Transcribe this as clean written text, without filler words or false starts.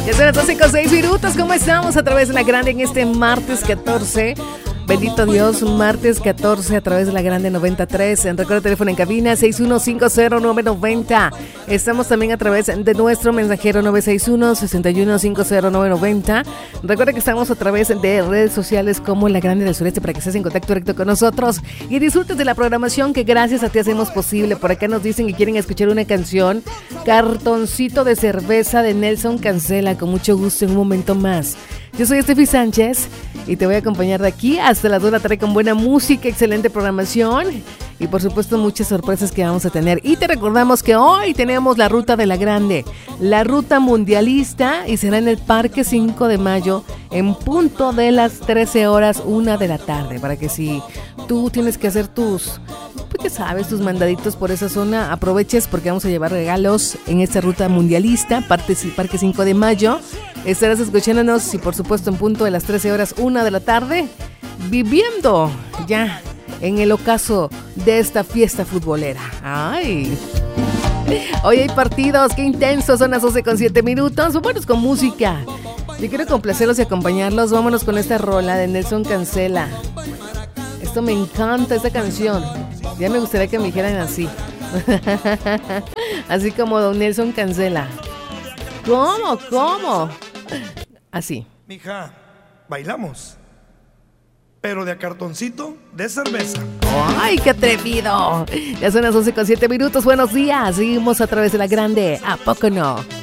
Ya son las 12:06. ¿Cómo estamos? A través de la grande en este martes 14. Bendito Dios, un martes 14 a través de la grande 93. Recuerda el teléfono en cabina 6150-990. Estamos también a través de nuestro mensajero 961-6150-990. Recuerda que estamos a través de redes sociales como La Grande del Sureste para que estés en contacto directo con nosotros y disfrutes de la programación que gracias a ti hacemos posible. Por acá nos dicen que quieren escuchar una canción, Cartoncito de Cerveza de Nelson Cancela. Con mucho gusto en un momento más. Yo soy Estefi Sánchez y te voy a acompañar de aquí hasta las 2 de la tarde con buena música, excelente programación y por supuesto muchas sorpresas que vamos a tener. Y te recordamos que hoy tenemos la Ruta de la Grande, la ruta mundialista, y será en el Parque 5 de Mayo en punto de las 13 horas, 1 de la tarde, para que si tú tienes que hacer tus, pues ya sabes, tus mandaditos por esa zona, aproveches porque vamos a llevar regalos en esta ruta mundialista, Parque 5 de Mayo. Estarás escuchándonos y por supuesto en punto de las 13 horas, 1 de la tarde, viviendo ya en el ocaso de esta fiesta futbolera. ¡Ay! Hoy hay partidos, qué intensos, son las 12:07. Vámonos con música. Yo quiero complacerlos y acompañarlos. Vámonos con esta rola de Nelson Cancela. Esto me encanta, esta canción. Ya me gustaría que me dijeran así. Así como don Nelson Cancela. ¿Cómo? Así. Mija, bailamos, pero de a cartoncito de cerveza. ¡Ay, qué atrevido! Ya son las 12:07. Buenos días. Seguimos a través de la grande. ¿A poco no?